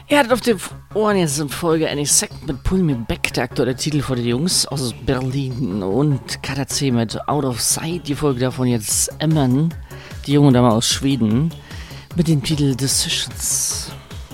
Ihr hattet auf den Ohren jetzt in Folge Any Second mit Pull Me Back, der aktuelle Titel von den Jungs aus Berlin, und KTC mit Out of Sight, die Folge davon jetzt Emmen, die junge Dame aus Schweden, mit dem Titel Decisions.